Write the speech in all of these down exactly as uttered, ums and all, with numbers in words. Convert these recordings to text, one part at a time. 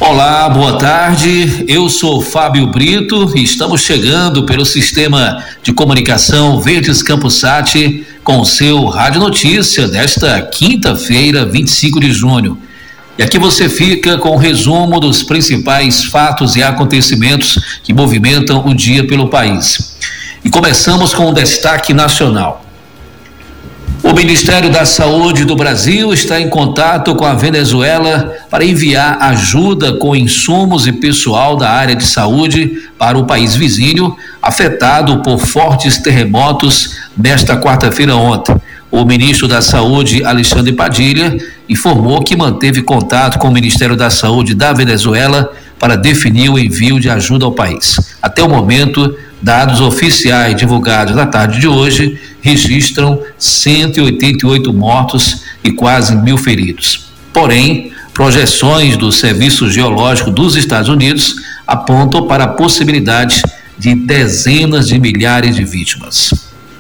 Olá, boa tarde, eu sou Fábio Brito e estamos chegando pelo sistema de comunicação Verdes Campusat com o seu Rádio Notícia desta quinta-feira, vinte e cinco de junho. E aqui você fica com o resumo dos principais fatos e acontecimentos que movimentam o dia pelo país. E começamos com um destaque nacional. O Ministério da Saúde do Brasil está em contato com a Venezuela para enviar ajuda com insumos e pessoal da área de saúde para o país vizinho, afetado por fortes terremotos nesta quarta-feira ontem. O ministro da Saúde, Alexandre Padilha, informou que manteve contato com o Ministério da Saúde da Venezuela para definir o envio de ajuda ao país. Até o momento, dados oficiais divulgados na tarde de hoje registram cento e oitenta e oito mortos e quase mil feridos. Porém, projeções do Serviço Geológico dos Estados Unidos apontam para a possibilidade de dezenas de milhares de vítimas.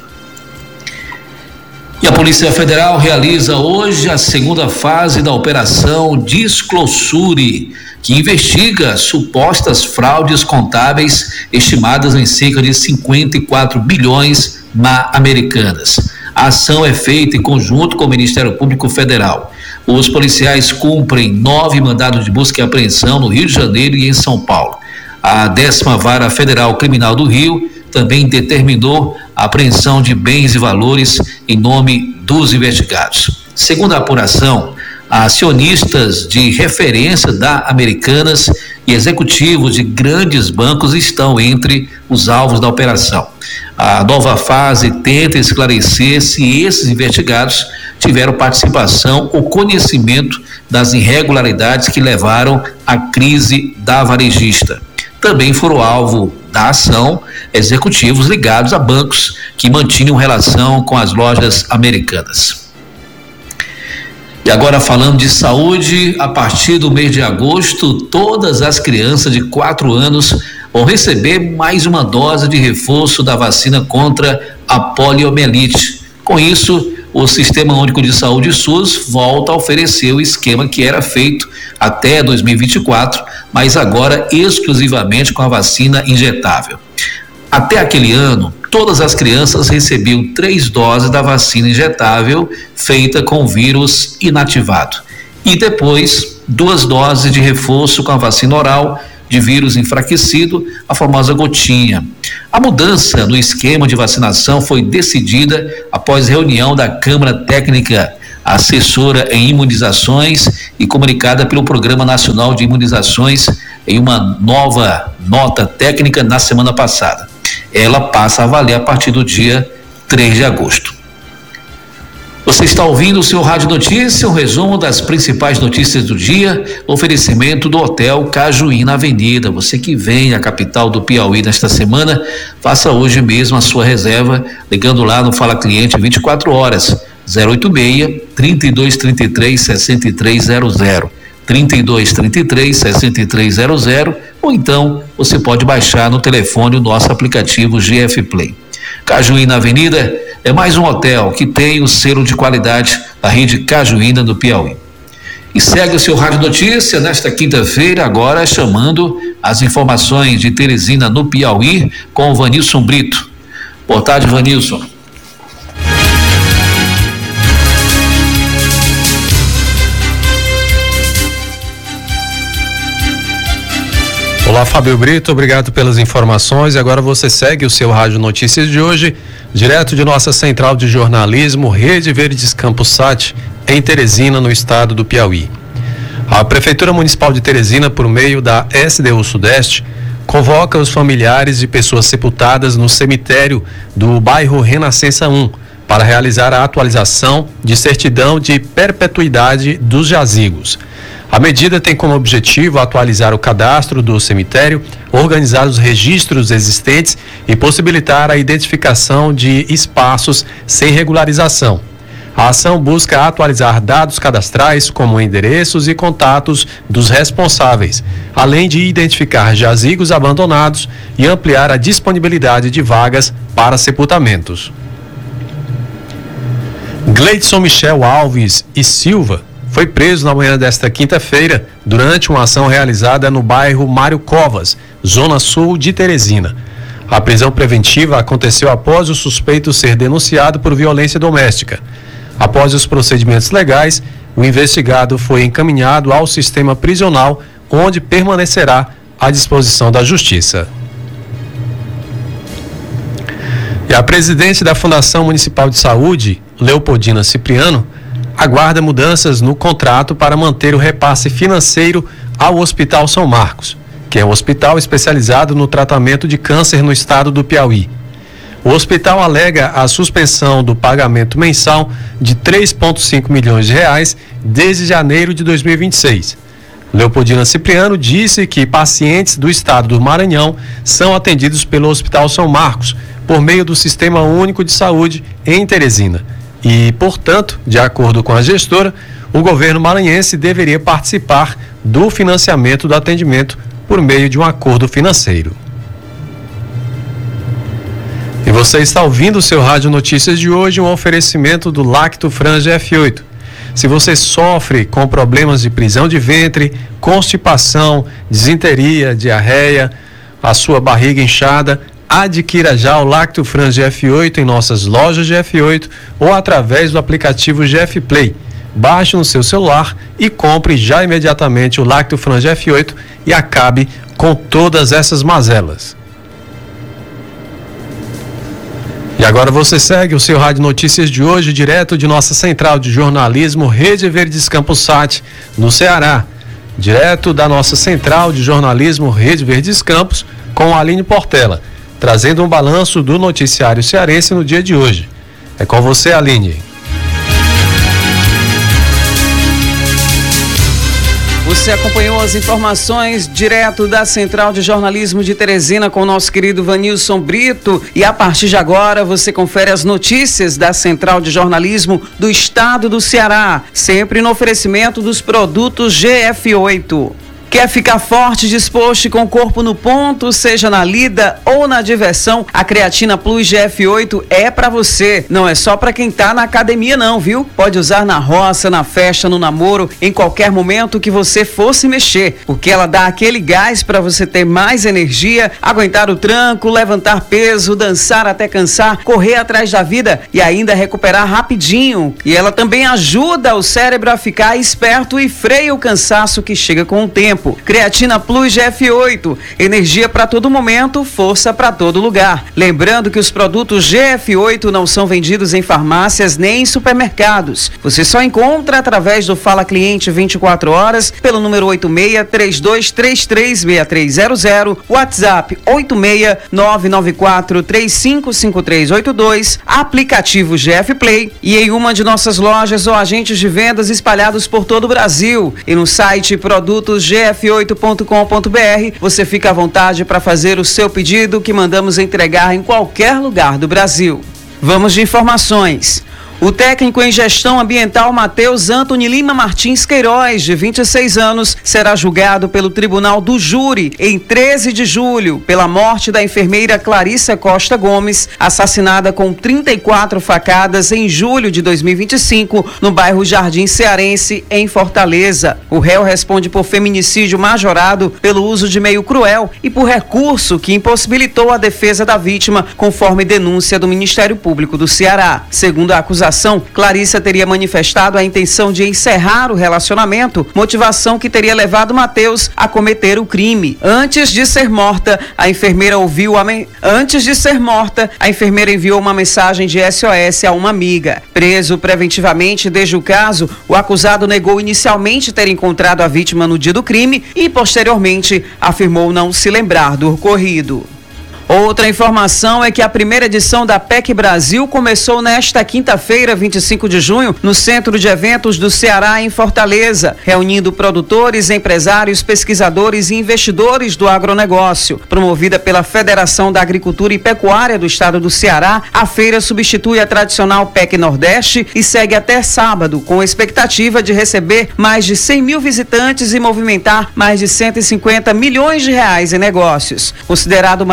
E a Polícia Federal realiza hoje a segunda fase da Operação Disclosure, que investiga supostas fraudes contábeis estimadas em cerca de cinquenta e quatro bilhões na Americanas. A ação é feita em conjunto com o Ministério Público Federal. Os policiais cumprem nove mandados de busca e apreensão no Rio de Janeiro e em São Paulo. A décima Vara Federal Criminal do Rio também determinou a apreensão de bens e valores em nome dos investigados. Segundo a apuração, acionistas de referência da Americanas e executivos de grandes bancos estão entre os alvos da operação. A nova fase tenta esclarecer se esses investigados tiveram participação ou conhecimento das irregularidades que levaram à crise da varejista. Também foram alvo da ação executivos ligados a bancos que mantinham relação com as lojas Americanas. E agora, falando de saúde, a partir do mês de agosto, todas as crianças de quatro anos vão receber mais uma dose de reforço da vacina contra a poliomielite. Com isso, o Sistema Único de Saúde SUS volta a oferecer o esquema que era feito até dois mil e vinte e quatro, mas agora exclusivamente com a vacina injetável. Até aquele ano, todas as crianças recebiam três doses da vacina injetável feita com vírus inativado e depois duas doses de reforço com a vacina oral de vírus enfraquecido, a famosa gotinha. A mudança no esquema de vacinação foi decidida após reunião da Câmara Técnica Assessora em Imunizações e comunicada pelo Programa Nacional de Imunizações em uma nova nota técnica na semana passada. Ela passa a valer a partir do dia três de agosto. Você está ouvindo o seu Rádio Notícia, um resumo das principais notícias do dia, oferecimento do Hotel Cajuí na Avenida. Você que vem à capital do Piauí nesta semana, faça hoje mesmo a sua reserva, ligando lá no Fala Cliente vinte e quatro horas, zero oito seis, trinta e dois, trinta e três, sessenta e três zero zero, trinta e dois, trinta e três, sessenta e três zero zero, ou então você pode baixar no telefone o nosso aplicativo G F Play. Cajuí na Avenida é mais um hotel que tem o selo de qualidade da rede Cajuína do Piauí. E segue o seu Rádio Notícia nesta quinta-feira, agora chamando as informações de Teresina no Piauí com o Vanilson Brito. Boa tarde, Vanilson. Olá, Fábio Brito, obrigado pelas informações. Agora você segue o seu Rádio Notícias de hoje, direto de nossa central de jornalismo, Rede Verdes Campusat, em Teresina, no estado do Piauí. A Prefeitura Municipal de Teresina, por meio da S D U Sudeste, convoca os familiares de pessoas sepultadas no cemitério do bairro Renascença um para realizar a atualização de certidão de perpetuidade dos jazigos. A medida tem como objetivo atualizar o cadastro do cemitério, organizar os registros existentes e possibilitar a identificação de espaços sem regularização. A ação busca atualizar dados cadastrais, como endereços e contatos dos responsáveis, além de identificar jazigos abandonados e ampliar a disponibilidade de vagas para sepultamentos. Gleidson Michel Alves e Silva foi preso na manhã desta quinta-feira durante uma ação realizada no bairro Mário Covas, zona sul de Teresina. A prisão preventiva aconteceu após o suspeito ser denunciado por violência doméstica. Após os procedimentos legais, o investigado foi encaminhado ao sistema prisional, onde permanecerá à disposição da Justiça. E a presidente da Fundação Municipal de Saúde, Leopoldina Cipriano, aguarda mudanças no contrato para manter o repasse financeiro ao Hospital São Marcos, que é um hospital especializado no tratamento de câncer no estado do Piauí. O hospital alega a suspensão do pagamento mensal de três vírgula cinco milhões de reais desde janeiro de dois mil e vinte e seis. Leopoldina Cipriano disse que pacientes do estado do Maranhão são atendidos pelo Hospital São Marcos por meio do Sistema Único de Saúde em Teresina e, portanto, de acordo com a gestora, o governo maranhense deveria participar do financiamento do atendimento por meio de um acordo financeiro. E você está ouvindo o seu Rádio Notícias de hoje, um oferecimento do Lacto Franja F oito. Se você sofre com problemas de prisão de ventre, constipação, disenteria, diarreia, a sua barriga inchada, adquira já o Lacto Franja F oito em nossas lojas de F oito ou através do aplicativo G F Play. Baixe no seu celular e compre já imediatamente o Lacto Franja F oito e acabe com todas essas mazelas. E agora você segue o seu Rádio Notícias de hoje, direto de nossa central de jornalismo Rede Verdes Campos Sat, no Ceará. Direto da nossa central de jornalismo Rede Verdes Campos, com a Aline Portela, trazendo um balanço do noticiário cearense no dia de hoje. É com você, Aline. Você acompanhou as informações direto da Central de Jornalismo de Teresina com o nosso querido Vanilson Brito, e a partir de agora você confere as notícias da Central de Jornalismo do Estado do Ceará, sempre no oferecimento dos produtos G F oito. Quer ficar forte, disposto e com o corpo no ponto, seja na lida ou na diversão? A Creatina Plus G F oito é pra você. Não é só pra quem tá na academia não, viu? Pode usar na roça, na festa, no namoro, em qualquer momento que você for se mexer, porque ela dá aquele gás pra você ter mais energia, aguentar o tranco, levantar peso, dançar até cansar, correr atrás da vida e ainda recuperar rapidinho. E ela também ajuda o cérebro a ficar esperto e freia o cansaço que chega com o tempo. Creatina Plus G F oito, energia para todo momento, força para todo lugar. Lembrando que os produtos G F oito não são vendidos em farmácias nem em supermercados. Você só encontra através do Fala Cliente vinte e quatro horas pelo número oito seis três dois três três seis três zero zero, WhatsApp oito seis nove nove quatro três cinco cinco três oito dois, aplicativo G F Play e em uma de nossas lojas ou agentes de vendas espalhados por todo o Brasil. E no site produtos G F oito ponto com ponto b r você fica à vontade para fazer o seu pedido, que mandamos entregar em qualquer lugar do Brasil. Vamos de informações. O técnico em gestão ambiental Matheus Antony Lima Martins Queiroz, de vinte e seis anos, será julgado pelo Tribunal do Júri em treze de julho pela morte da enfermeira Clarissa Costa Gomes, assassinada com trinta e quatro facadas em julho de dois mil e vinte e cinco, no bairro Jardim Cearense, em Fortaleza. O réu responde por feminicídio majorado pelo uso de meio cruel e por recurso que impossibilitou a defesa da vítima, conforme denúncia do Ministério Público do Ceará. Segundo a acusação, Clarissa teria manifestado a intenção de encerrar o relacionamento, motivação que teria levado Matheus a cometer o crime. Antes de ser morta, a enfermeira ouviu a men... Antes de ser morta, a enfermeira enviou uma mensagem de S O S a uma amiga. Preso preventivamente desde o caso, o acusado negou inicialmente ter encontrado a vítima no dia do crime e, posteriormente, afirmou não se lembrar do ocorrido. Outra informação é que a primeira edição da P E C Brasil começou nesta quinta-feira, vinte e cinco de junho, no Centro de Eventos do Ceará, em Fortaleza, reunindo produtores, empresários, pesquisadores e investidores do agronegócio. Promovida pela Federação da Agricultura e Pecuária do Estado do Ceará, a feira substitui a tradicional P E C Nordeste e segue até sábado, com a expectativa de receber mais de cem mil visitantes e movimentar mais de cento e cinquenta milhões de reais em negócios. Considerado o maior evento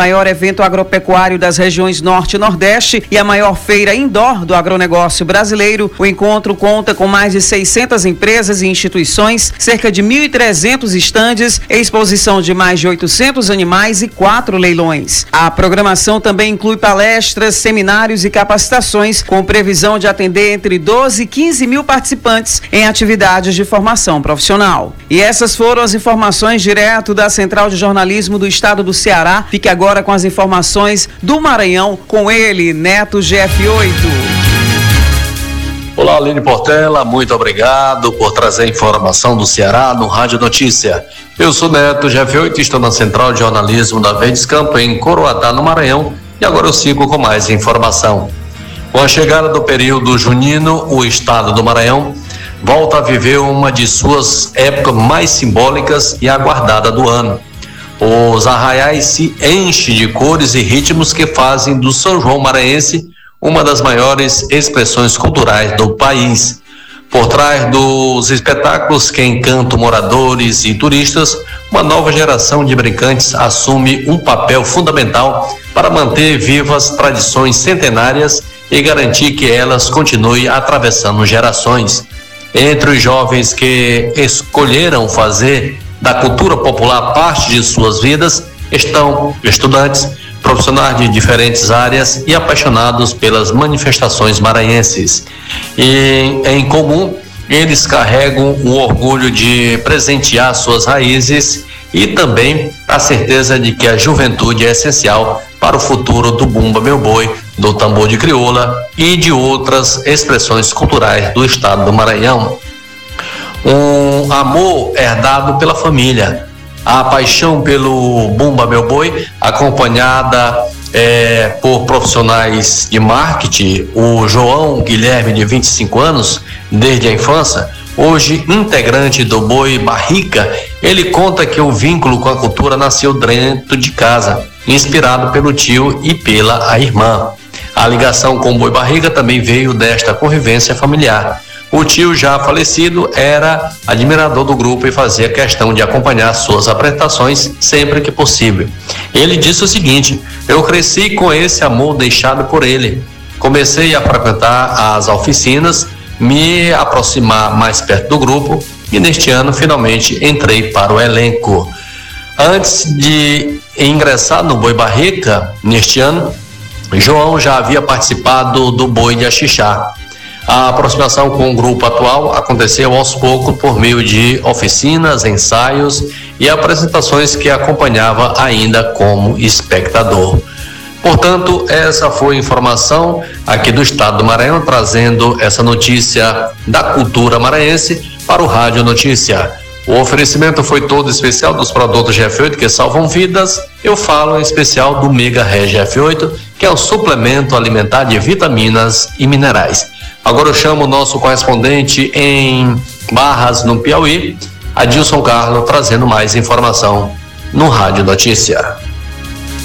evento agropecuário das regiões Norte e Nordeste e a maior feira indoor do agronegócio brasileiro. O encontro conta com mais de seiscentas empresas e instituições, cerca de mil e trezentos estandes, exposição de mais de oitocentos animais e quatro leilões. A programação também inclui palestras, seminários e capacitações, com previsão de atender entre doze e quinze mil participantes em atividades de formação profissional. E essas foram as informações direto da Central de Jornalismo do Estado do Ceará. Fique agora com as informações do Maranhão, com ele, Neto G F oito. Olá, Aline Portela, muito obrigado por trazer a informação do Ceará no Rádio Notícia. Eu sou Neto G F oito, estou na Central de Jornalismo da Verdes Campos, em Coroatá, no Maranhão, e agora eu sigo com mais informação. Com a chegada do período junino, o estado do Maranhão volta a viver uma de suas épocas mais simbólicas e aguardada do ano. Os arraiais se enchem de cores e ritmos que fazem do São João maranhense uma das maiores expressões culturais do país. Por trás dos espetáculos que encantam moradores e turistas, uma nova geração de brincantes assume um papel fundamental para manter vivas tradições centenárias e garantir que elas continuem atravessando gerações. Entre os jovens que escolheram fazer da cultura popular parte de suas vidas estão estudantes, profissionais de diferentes áreas e apaixonados pelas manifestações maranhenses. E em comum, eles carregam o orgulho de presentear suas raízes e também a certeza de que a juventude é essencial para o futuro do Bumba Meu Boi, do tambor de crioula e de outras expressões culturais do estado do Maranhão. Um amor herdado pela família, a paixão pelo Bumba Meu Boi, acompanhada é, por profissionais de marketing, o João Guilherme, de vinte e cinco anos, desde a infância, hoje integrante do Boi Barrica. Ele conta que o vínculo com a cultura nasceu dentro de casa, inspirado pelo tio e pela a irmã. A ligação com o Boi Barriga também veio desta convivência familiar. O tio, já falecido, era admirador do grupo e fazia questão de acompanhar suas apresentações sempre que possível. Ele disse o seguinte: eu cresci com esse amor deixado por ele. Comecei a frequentar as oficinas, me aproximar mais perto do grupo e neste ano finalmente entrei para o elenco. Antes de ingressar no Boi Barrica, neste ano, João já havia participado do Boi de Axixá. A aproximação com o grupo atual aconteceu aos poucos por meio de oficinas, ensaios e apresentações que acompanhava ainda como espectador. Portanto, essa foi a informação aqui do estado do Maranhão, trazendo essa notícia da cultura maranhense para o Rádio Notícia. O oferecimento foi todo especial dos produtos G F oito que salvam vidas. Eu falo em especial do Mega Ré G F oito, que é o suplemento alimentar de vitaminas e minerais. Agora eu chamo o nosso correspondente em Barras, no Piauí, Adilson Carlos, trazendo mais informação no Rádio Notícia.